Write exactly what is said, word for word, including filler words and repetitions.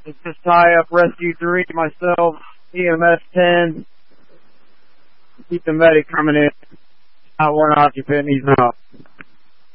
It's just tie up rescue three, myself, E M S ten. Keep the medic coming in. Not one occupant, he's not.